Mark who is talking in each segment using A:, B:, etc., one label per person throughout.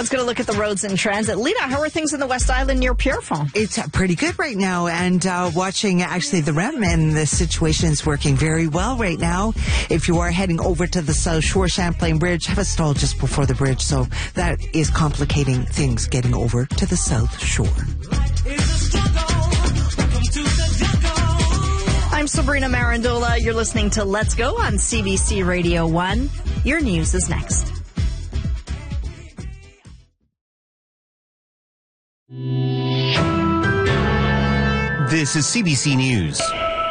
A: Let's get a look at the roads in transit. Lita, how are things in the West Island near Pierrefonds?
B: It's pretty good right now, and watching actually the REM, and the situation is working very well right now. If you are heading over to the South Shore, Champlain Bridge, have a stall just before the bridge, so that is complicating things getting over to the South Shore.
A: I'm Sabrina Marandola. You're listening to Let's Go on CBC Radio 1. Your news is next.
C: This is CBC News.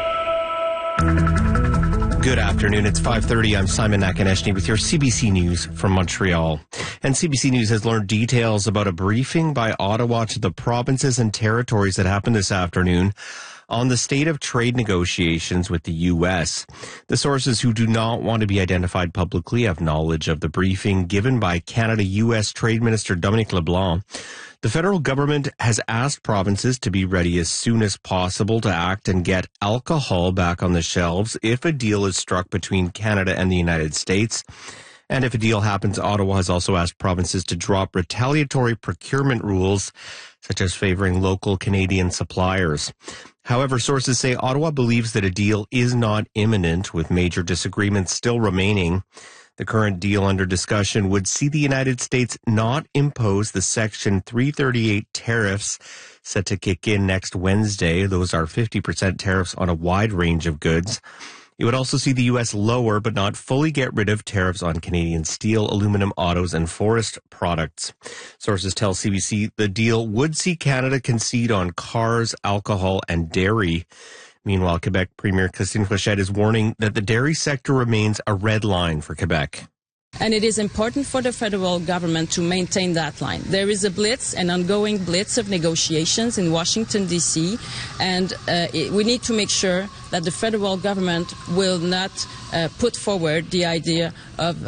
C: Good afternoon. It's 5:30. I'm Simon Nakaneshny with your CBC News from Montreal. And CBC News has learned details about a briefing by Ottawa to the provinces and territories that happened this afternoon on the state of trade negotiations with the U.S. The sources who do not want to be identified publicly have knowledge of the briefing given by Canada-U.S. Trade Minister Dominic LeBlanc. The federal government has asked provinces to be ready as soon as possible to act and get alcohol back on the shelves if a deal is struck between Canada and the United States. And if a deal happens, Ottawa has also asked provinces to drop retaliatory procurement rules, such as favoring local Canadian suppliers. However, sources say Ottawa believes that a deal is not imminent, with major disagreements still remaining. The current deal under discussion would see the United States not impose the Section 338 tariffs set to kick in next Wednesday. Those are 50% tariffs on a wide range of goods. It would also see the U.S. lower but not fully get rid of tariffs on Canadian steel, aluminum, autos, and forest products. Sources tell CBC the deal would see Canada concede on cars, alcohol, and dairy. Meanwhile, Quebec Premier Christine Fréchette is warning that the dairy sector remains a red line for Quebec.
D: And it is important for the federal government to maintain that line. There is a blitz, an ongoing blitz of negotiations in Washington, D.C., and we need to make sure that the federal government will not put forward the idea of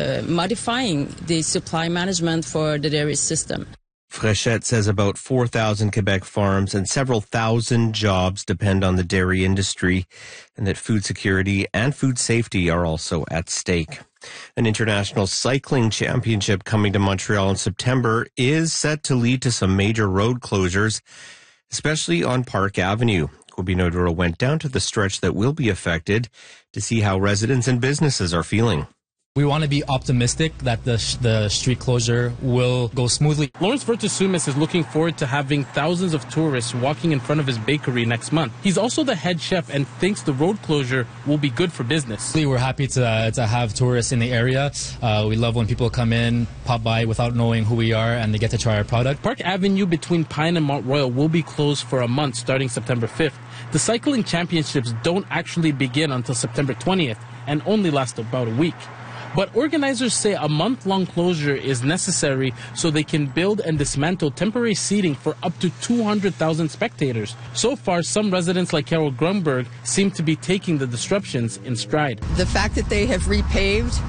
D: modifying the supply management for the dairy system.
C: Fréchette says about 4,000 Quebec farms and several thousand jobs depend on the dairy industry, and that food security and food safety are also at stake. An international cycling championship coming to Montreal in September is set to lead to some major road closures, especially on Park Avenue. Quibino Duro went down to the stretch that will be affected to see how residents and businesses are feeling.
E: We want to be optimistic that the street closure will go smoothly.
F: Lawrence Vertasumis is looking forward to having thousands of tourists walking in front of his bakery next month. He's also the head chef and thinks the road closure will be good for business.
E: We're happy to have tourists in the area. We love when people come in, pop by without knowing who we are, and they get to try our product.
F: Park Avenue between Pine and Mont Royal will be closed for a month starting September 5th. The cycling championships don't actually begin until September 20th and only last about a week. But organizers say a month-long closure is necessary so they can build and dismantle temporary seating for up to 200,000 spectators. So far, some residents like Carol Grunberg seem to be taking the disruptions in stride.
G: The fact that they have repaved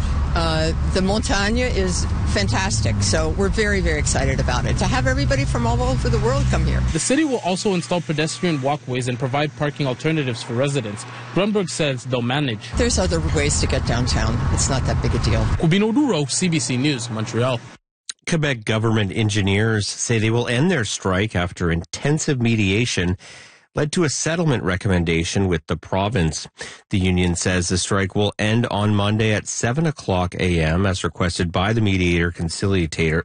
G: the Montagne is fantastic. So we're very, very excited about it. To have everybody from all over the world come here.
F: The city will also install pedestrian walkways and provide parking alternatives for residents. Grunberg says they'll manage.
G: There's other ways to get downtown. It's not that big a deal.
F: Quibino Duro, CBC News, Montreal.
C: Quebec government engineers say they will end their strike after intensive mediation led to a settlement recommendation with the province. The union says the strike will end on Monday at 7 o'clock a.m. as requested by the mediator conciliator.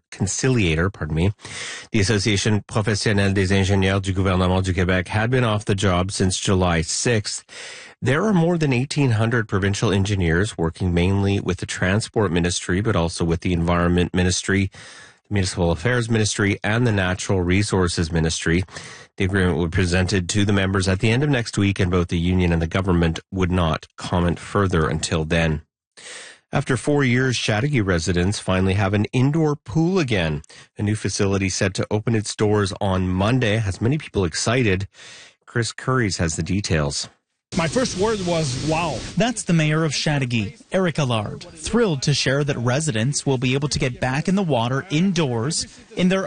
C: The Association Professionnelle des Ingénieurs du Gouvernement du Québec had been off the job since July 6th. There are more than 1,800 provincial engineers working mainly with the Transport Ministry, but also with the Environment Ministry, the Municipal Affairs Ministry, and the Natural Resources Ministry. The agreement will be presented to the members at the end of next week, and both the union and the government would not comment further until then. After 4 years, Chateauguay residents finally have an indoor pool again. A new facility set to open its doors on Monday has many people excited. Chris Curries has the details.
H: My first word was, wow.
I: That's the mayor of Chateauguay, Eric Allard, thrilled to share that residents will be able to get back in the water indoors in their